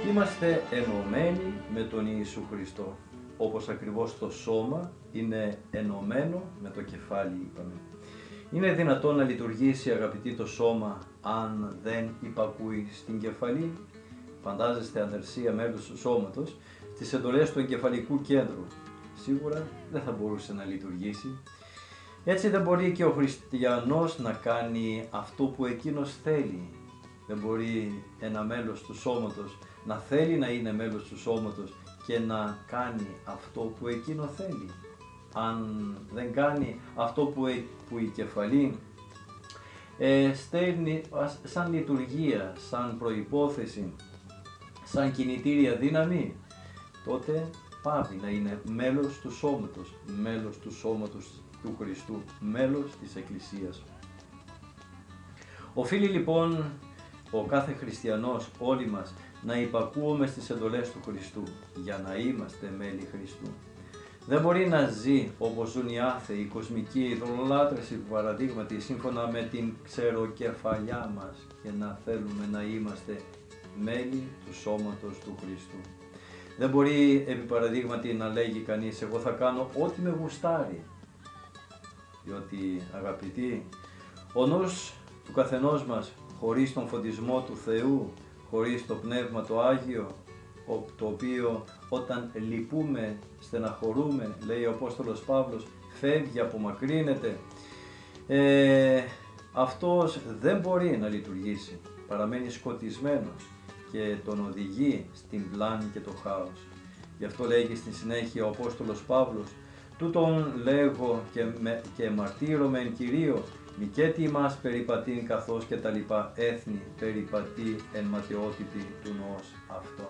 Είμαστε ενωμένοι με τον Ιησού Χριστό, όπως ακριβώς το σώμα είναι ενωμένο με το κεφάλι, είπαμε. Είναι δυνατόν να λειτουργήσει, αγαπητοί, το σώμα αν δεν υπακούει στην κεφαλή? Φαντάζεστε, αδερσία, μέλος του σώματος στις εντολές του εγκεφαλικού κέντρου? Σίγουρα δεν θα μπορούσε να λειτουργήσει. Έτσι δεν μπορεί και ο χριστιανός να κάνει αυτό που εκείνος θέλει. Δεν μπορεί ένα μέλος του σώματος να θέλει να είναι μέλος του σώματος και να κάνει αυτό που εκείνο θέλει. Αν δεν κάνει αυτό που η κεφαλή στέλνει σαν λειτουργία, σαν προϋπόθεση, σαν κινητήρια δύναμη, τότε πάβει να είναι μέλος του σώματος, μέλος του σώματος του Χριστού, μέλος της Εκκλησίας. Οφείλει λοιπόν ο κάθε χριστιανός, όλοι μας, να υπακούουμε στις εντολές του Χριστού για να είμαστε μέλη Χριστού. Δεν μπορεί να ζει όπως ζουν οι άθεοι, οι κοσμικοί, οι ειδωλολάτρες, οι παραδείγματι, σύμφωνα με την ξεροκεφαλιά μας και να θέλουμε να είμαστε μέλη του σώματος του Χριστού. Δεν μπορεί, επί παραδείγματι, να λέγει κανείς εγώ θα κάνω ό,τι με γουστάρει. Διότι, αγαπητοί, ο νους του καθενός μας, χωρίς τον φωτισμό του Θεού, χωρίς το Πνεύμα το Άγιο, το οποίο όταν λυπούμε, στεναχωρούμε, λέει ο Απόστολος Παύλος, φεύγει, απομακρύνεται, αυτός δεν μπορεί να λειτουργήσει, παραμένει σκοτισμένος και τον οδηγεί στην πλάνη και το χάος. Γι' αυτό λέγει στη συνέχεια ο Απόστολος Παύλος, τούτον λέγω και μαρτύρομαι εν Κυρίω, μικέτι ημάς περιπατήν καθώς και τα λοιπά έθνη περιπατεί εν ματαιότητη του νόος αυτών.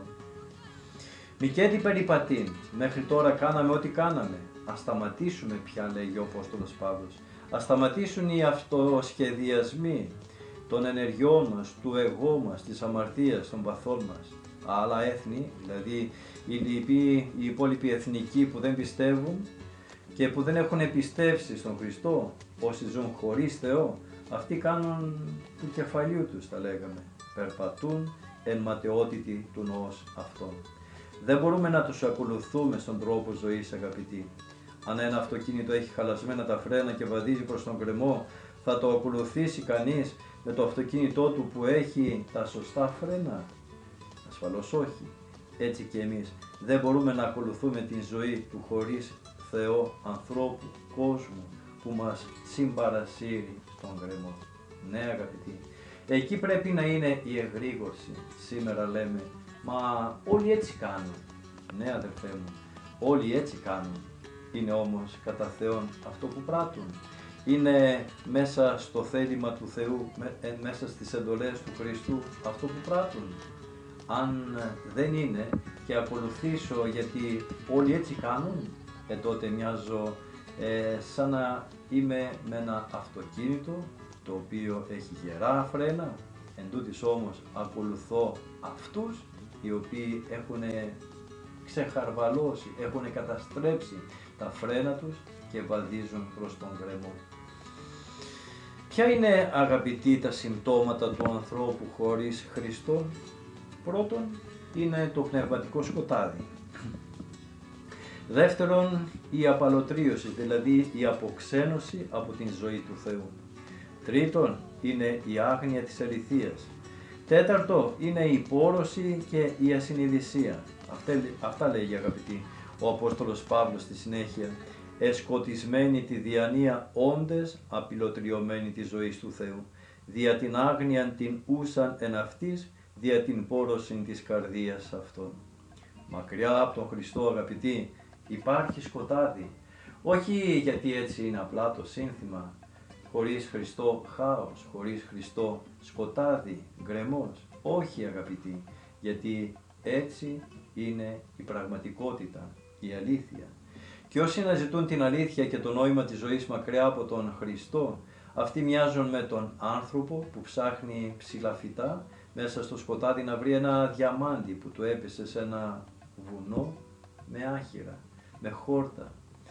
Μικέτι περιπατήν, μέχρι τώρα κάναμε ό,τι κάναμε, ας σταματήσουμε πια, λέγει ο Απόστολος Παύλος, ας σταματήσουν οι αυτοσχεδιασμοί των ενεργειών μας, του εγώ μας, της αμαρτίας, των παθών μας. Άλλα έθνη, δηλαδή οι υπόλοιποι εθνικοί που δεν πιστεύουν και που δεν έχουν πιστέψει στον Χριστό, όσοι ζουν χωρίς Θεό, αυτοί κάνουν του κεφαλιού τους, τα λέγαμε, περπατούν εν ματαιότητη του νόος αυτών. Δεν μπορούμε να τους ακολουθούμε στον τρόπο ζωής, αγαπητοί. Αν ένα αυτοκίνητο έχει χαλασμένα τα φρένα και βαδίζει προς τον γκρεμό, θα το ακολουθήσει κανείς με το αυτοκίνητό του που έχει τα σωστά φρένα? Ασφαλώς όχι. Έτσι και εμείς δεν μπορούμε να ακολουθούμε την ζωή του χωρίς Θεό, ανθρώπου, κόσμου που μας συμπαρασύρει στον γκρεμό. Ναι, αγαπητοί, εκεί πρέπει να είναι η εγρήγορση. Σήμερα λέμε, μα όλοι έτσι κάνουν. Ναι, αδερφέ μου, όλοι έτσι κάνουν. Είναι όμως κατά Θεόν αυτό που πράττουν? Είναι μέσα στο θέλημα του Θεού, μέσα στις εντολές του Χριστού αυτό που πράττουν? Αν δεν είναι και ακολουθήσω γιατί όλοι έτσι κάνουν, τότε μοιάζω σαν να είμαι με ένα αυτοκίνητο το οποίο έχει γερά φρένα, εν τούτοις όμως ακολουθώ αυτούς οι οποίοι έχουν ξεχαρβαλώσει, έχουν καταστρέψει τα φρένα τους και βαδίζουν προς τον γκρεμό. Ποια είναι, αγαπητοί, τα συμπτώματα του ανθρώπου χωρίς Χριστό? Πρώτον, είναι το πνευματικό σκοτάδι. Δεύτερον, η απαλωτρίωση, δηλαδή η αποξένωση από την ζωή του Θεού. Τρίτον, είναι η άγνοια της αληθείας. Τέταρτο, είναι η πόρωση και η ασυνειδησία. Αυτά λέγει, αγαπητοί, ο Απόστολος Παύλος στη συνέχεια. Εσκοτισμένοι τη διανία όντες, απειλωτριωμένοι τη ζωή του Θεού. Δια την άγνοια την ούσαν εν αυτής, δια την πόρωση της καρδίας αυτών. Μακριά από τον Χριστό, αγαπητοί, υπάρχει σκοτάδι. Όχι γιατί έτσι είναι απλά το σύνθημα. Χωρίς Χριστό χάος, χωρίς Χριστό σκοτάδι, γκρεμός. Όχι, αγαπητοί, γιατί έτσι είναι η πραγματικότητα, η αλήθεια. Και όσοι αναζητούν την αλήθεια και το νόημα της ζωής μακριά από τον Χριστό, αυτοί μοιάζουν με τον άνθρωπο που ψάχνει ψηλαφιτά μέσα στο σκοτάδι να βρει ένα διαμάντι που του έπεσε σε ένα βουνό με άχυρα, με χόρτα.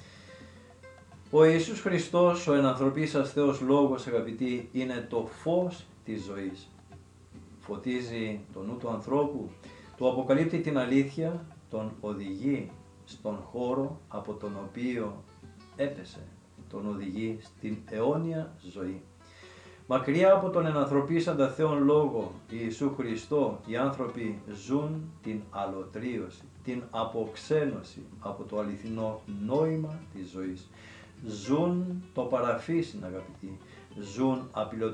Ο Ιησούς Χριστός, ο ενανθρωπίσας Θεός Λόγος, αγαπητοί, είναι το φως της ζωής. Φωτίζει το νου του ανθρώπου, Του αποκαλύπτει την αλήθεια, τον οδηγεί στον χώρο από τον οποίο έπεσε, τον οδηγεί στην αιώνια ζωή. Μακριά από τον ενανθρωπίσαντα Θεόν Λόγο Ιησού Χριστό, οι άνθρωποι ζουν την αλωτρίωση, την αποξένωση από το αληθινό νόημα της ζωής. Ζουν το παραφύσιν, αγαπητοί, ζουν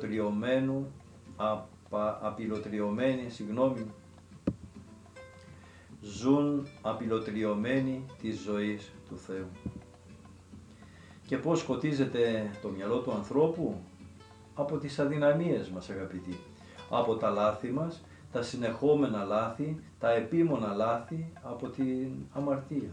ζουν απειλωτριωμένοι της ζωής του Θεού. Και πώς σκοτίζεται το μυαλό του ανθρώπου? Από τις αδυναμίες μας, αγαπητοί, από τα λάθη μας, τα συνεχόμενα λάθη, τα επίμονα λάθη, από την αμαρτία.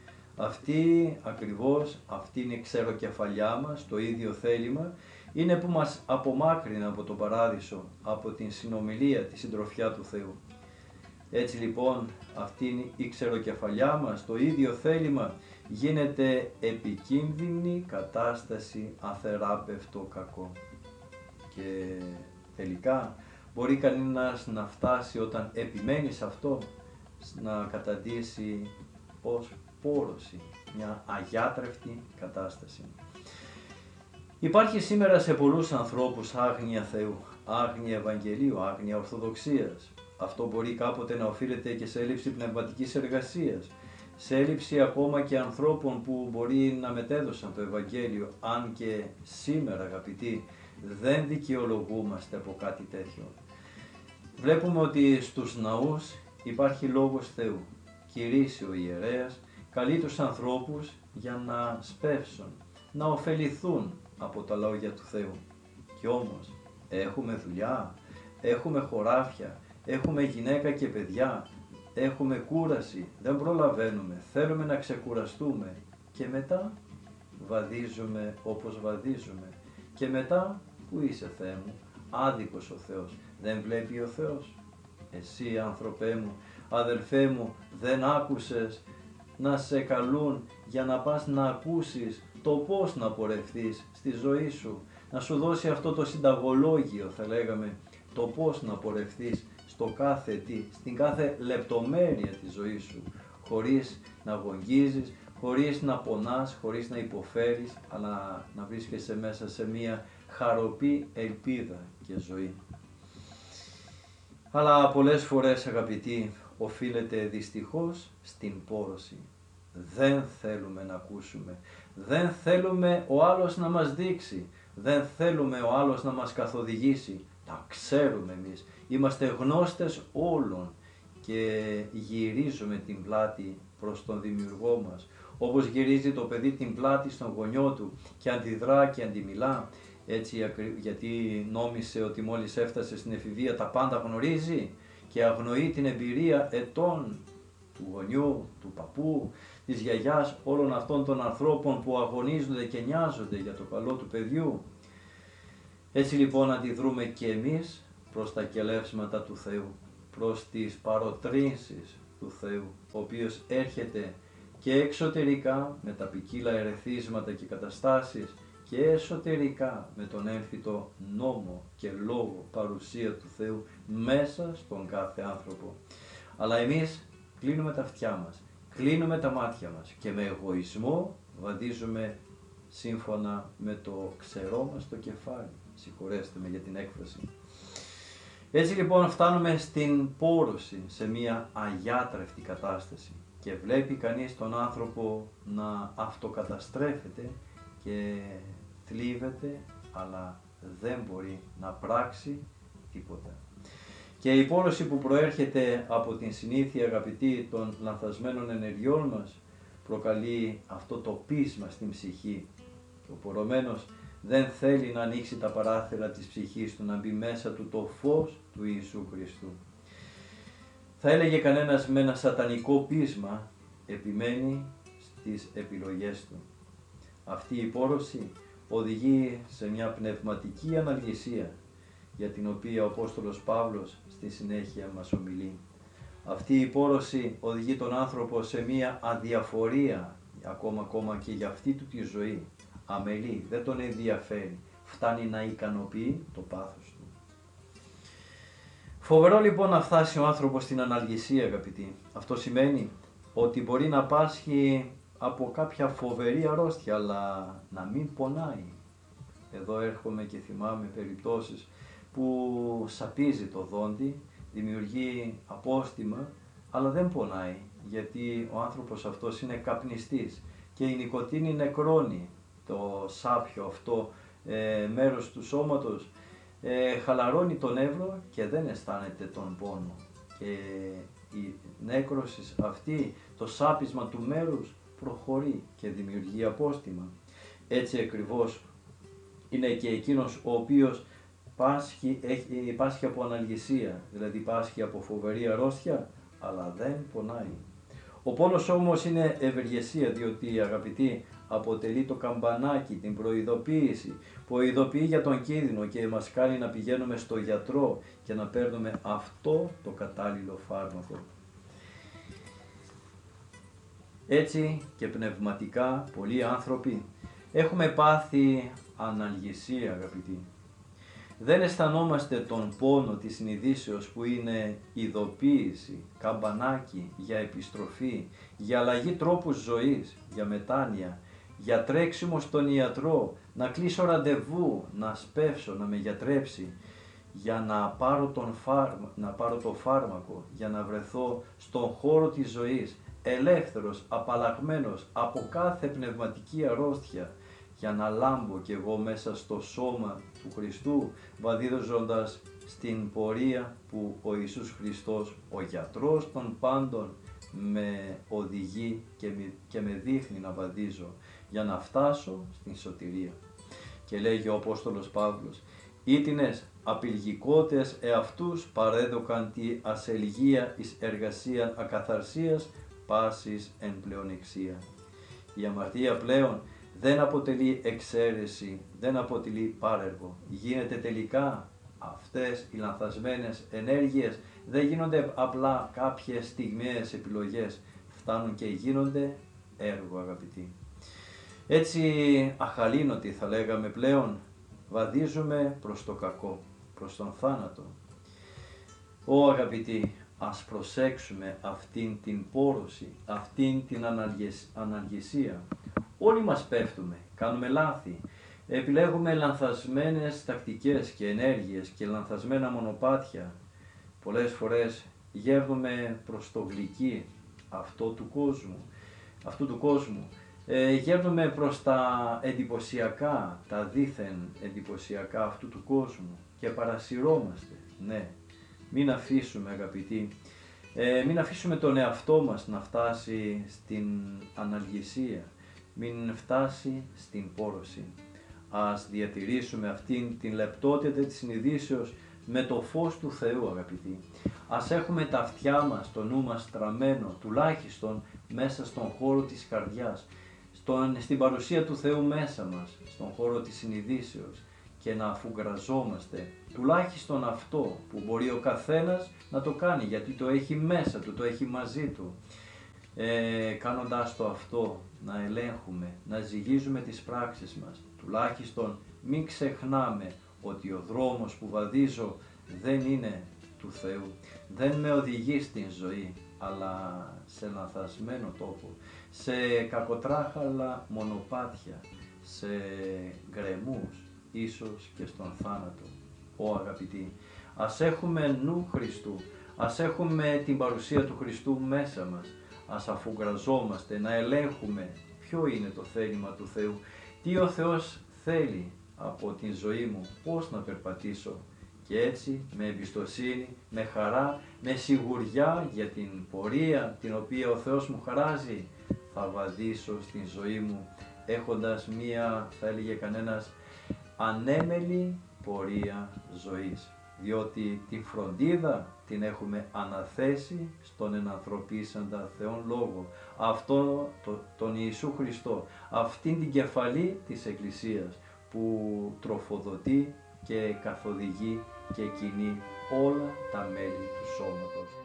Αυτή είναι η ξεροκεφαλιά μας, το ίδιο θέλημα, είναι που μας απομάκρυνε από τον παράδεισο, από την συνομιλία, τη συντροφιά του Θεού. Έτσι λοιπόν, αυτή είναι η ξεροκεφαλιά μας, το ίδιο θέλημα, γίνεται επικίνδυνη κατάσταση, αθεράπευτο κακό. Και τελικά μπορεί κανένας να φτάσει, όταν επιμένει σε αυτό, να καταντήσει ως πόρωση, μια αγιάτρευτη κατάσταση. Υπάρχει σήμερα σε πολλούς ανθρώπους άγνοια Θεού, άγνοια Ευαγγελίου, άγνοια Ορθοδοξίας. Αυτό μπορεί κάποτε να οφείλεται και σε έλλειψη πνευματικής εργασίας, σε έλλειψη ακόμα και ανθρώπων που μπορεί να μετέδωσαν το Ευαγγέλιο, αν και σήμερα, αγαπητοί, δεν δικαιολογούμαστε από κάτι τέτοιο. Βλέπουμε ότι στους ναούς υπάρχει λόγος Θεού. Κηρύσσει ο ιερέας, καλεί τους ανθρώπους για να σπεύσουν, να ωφεληθούν από τα λόγια του Θεού. Κι όμως έχουμε δουλειά, έχουμε χωράφια, έχουμε γυναίκα και παιδιά, έχουμε κούραση, δεν προλαβαίνουμε, θέλουμε να ξεκουραστούμε και μετά βαδίζουμε όπως βαδίζουμε. Και μετά, πού είσαι Θεέ μου? Άδικος ο Θεός, δεν βλέπει ο Θεός? Εσύ άνθρωπέ μου, αδελφέ μου, δεν άκουσες να σε καλούν για να πας να ακούσεις το πώς να πορευθείς στη ζωή σου, να σου δώσει αυτό το συνταγολόγιο, θα λέγαμε, το πώς να πορευθείς στο κάθε τι, στην κάθε λεπτομέρεια της ζωής σου, χωρίς να αγωνίζεις, χωρίς να πονάς, χωρίς να υποφέρεις, αλλά να βρίσκεσαι μέσα σε μία χαροπή ελπίδα και ζωή. Αλλά πολλές φορές, αγαπητοί, οφείλεται δυστυχώς στην πόρωση. Δεν θέλουμε να ακούσουμε, δεν θέλουμε ο άλλος να μας δείξει, δεν θέλουμε ο άλλος να μας καθοδηγήσει. Τα ξέρουμε εμείς, είμαστε γνώστες όλων και γυρίζουμε την πλάτη προς τον Δημιουργό μας. Όπως γυρίζει το παιδί την πλάτη στον γονιό του και αντιδρά και αντιμιλά, έτσι γιατί νόμισε ότι μόλις έφτασε στην εφηβεία τα πάντα γνωρίζει και αγνοεί την εμπειρία ετών του γονιού, του παππού, της γιαγιάς, όλων αυτών των ανθρώπων που αγωνίζονται και νοιάζονται για το καλό του παιδιού. Έτσι λοιπόν αντιδρούμε και εμείς προς τα κελεύσματα του Θεού, προς τις παροτρύνσεις του Θεού, ο οποίος έρχεται και εξωτερικά με τα ποικίλα ερεθίσματα και καταστάσεις και εσωτερικά με τον έμφυτο νόμο και λόγο παρουσία του Θεού μέσα στον κάθε άνθρωπο. Αλλά εμείς κλείνουμε τα αυτιά μας, κλείνουμε τα μάτια μας και με εγωισμό βαδίζουμε σύμφωνα με το ξερό μας το κεφάλι. Συγχωρέστε με για την έκφραση. Έτσι λοιπόν φτάνουμε στην πόρωση, σε μια αγιάτρευτη κατάσταση και βλέπει κανείς τον άνθρωπο να αυτοκαταστρέφεται και θλίβεται, αλλά δεν μπορεί να πράξει τίποτα. Και η πόρωση που προέρχεται από την συνήθεια, αγαπητοί, των λανθασμένων ενεργειών μας προκαλεί αυτό το πείσμα στην ψυχή. Και ο πορωμένος δεν θέλει να ανοίξει τα παράθυρα της ψυχής του, να μπει μέσα του το φως του Ιησού Χριστού. Θα έλεγε κανένας με ένα σατανικό πείσμα, επιμένει στις επιλογές του. Αυτή η πόρωση οδηγεί σε μια πνευματική αναλγησία, για την οποία ο Απόστολος Παύλος στη συνέχεια μας ομιλεί. Αυτή η πόρωση οδηγεί τον άνθρωπο σε μια αδιαφορία, ακόμα και για αυτή του τη ζωή. Αμελεί, δεν τον ενδιαφέρει, φτάνει να ικανοποιεί το πάθος του. Φοβερό λοιπόν να φτάσει ο άνθρωπος στην αναλγησία, αγαπητοί. Αυτό σημαίνει ότι μπορεί να πάσχει από κάποια φοβερή αρρώστια, αλλά να μην πονάει. Εδώ έρχομαι και θυμάμαι περιπτώσεις που σαπίζει το δόντι, δημιουργεί απόστημα, αλλά δεν πονάει, γιατί ο άνθρωπος αυτός είναι καπνιστής και η νοικοτήνη νεκρώνει το σάπιο αυτό μέρος του σώματος, χαλαρώνει το νεύρο και δεν αισθάνεται τον πόνο. Και η νέκρωση αυτή, το σάπισμα του μέρους προχωρεί και δημιουργεί απόστημα. Έτσι ακριβώς είναι και εκείνος ο οποίος πάσχει από αναλγησία, δηλαδή πάσχει από φοβερή αρρώστια, αλλά δεν πονάει. Ο πόνος όμως είναι ευεργεσία, διότι, αγαπητοί, αποτελεί το καμπανάκι, την προειδοποίηση που ειδοποιεί για τον κίνδυνο και μας κάνει να πηγαίνουμε στο γιατρό και να παίρνουμε αυτό το κατάλληλο φάρμακο. Έτσι και πνευματικά πολλοί άνθρωποι έχουμε πάθει αναλγησία, αγαπητοί. Δεν αισθανόμαστε τον πόνο της συνειδήσεως που είναι ειδοποίηση, καμπανάκι για επιστροφή, για αλλαγή τρόπου ζωής, για μετάνοια, για τρέξιμο στον ιατρό, να κλείσω ραντεβού, να σπεύσω, να με γιατρέψει, για να πάρω το φάρμακο, για να βρεθώ στον χώρο της ζωής, ελεύθερος, απαλλαγμένος από κάθε πνευματική αρρώστια, για να λάμπω κι εγώ μέσα στο σώμα του Χριστού, βαδίζοντας στην πορεία που ο Ιησούς Χριστός, ο γιατρός των πάντων, με οδηγεί και με δείχνει να βαδίζω, για να φτάσω στην σωτηρία. Και λέγει ο Απόστολος Παύλος, «Ήτινες απειλγικότες εαυτούς παρέδωκαν τη ασελγία εις εργασίαν ακαθαρσίας, πάσης εν πλεονεξία». Η αμαρτία πλέον δεν αποτελεί εξαίρεση, δεν αποτελεί πάρεργο. Γίνεται τελικά, αυτές οι λανθασμένες ενέργειες δεν γίνονται απλά κάποιες στιγμιαίες επιλογές, φτάνουν και γίνονται έργο, αγαπητοί. Έτσι αχαλήνωτοι θα λέγαμε πλέον, βαδίζουμε προς το κακό, προς τον θάνατο. Αγαπητοί, ας προσέξουμε αυτήν την πόρωση, αυτήν την αναλγησία. Όλοι μας πέφτουμε, κάνουμε λάθη, επιλέγουμε λανθασμένες τακτικές και ενέργειες και λανθασμένα μονοπάτια. Πολλές φορές γέρνουμε προς το γλυκύ αυτού του κόσμου. Γέρνουμε προς τα εντυπωσιακά, τα δήθεν εντυπωσιακά αυτού του κόσμου και παρασυρώμαστε. Ναι, μην αφήσουμε, αγαπητοί, μην αφήσουμε τον εαυτό μας να φτάσει στην αναλγησία, μην φτάσει στην πόρωση. Ας διατηρήσουμε αυτήν την λεπτότητα της συνειδήσεως με το φως του Θεού, αγαπητοί. Ας έχουμε τα αυτιά μας, το νου μας στραμμένο, τουλάχιστον μέσα στον χώρο της καρδιάς, στην παρουσία του Θεού μέσα μας, στον χώρο της συνειδήσεως, και να αφουγκραζόμαστε, τουλάχιστον αυτό που μπορεί ο καθένας να το κάνει, γιατί το έχει μέσα του, το έχει μαζί του. Κάνοντας το αυτό, να ελέγχουμε, να ζυγίζουμε τις πράξεις μας, τουλάχιστον μην ξεχνάμε ότι ο δρόμος που βαδίζω δεν είναι του Θεού, δεν με οδηγεί στην ζωή, αλλά σε λανθασμένο τόπο, σε κακοτράχαλα μονοπάτια, σε γκρεμούς, ίσως και στον θάνατο. Αγαπητοί, ας έχουμε νου Χριστού, ας έχουμε την παρουσία του Χριστού μέσα μας, ας αφουγκραζόμαστε, να ελέγχουμε ποιο είναι το θέλημα του Θεού, τι ο Θεός θέλει από την ζωή μου, πώς να περπατήσω, και έτσι με εμπιστοσύνη, με χαρά, με σιγουριά για την πορεία την οποία ο Θεός μου χαράζει, θα βαδίσω στην ζωή μου έχοντας μία, θα έλεγε κανένας, ανέμελη πορεία ζωής, διότι την φροντίδα την έχουμε αναθέσει στον ενανθρωπίσαντα Θεόν Λόγο, αυτόν τον Ιησού Χριστό, αυτήν την κεφαλή της Εκκλησίας που τροφοδοτεί και καθοδηγεί και κινεί όλα τα μέλη του σώματος.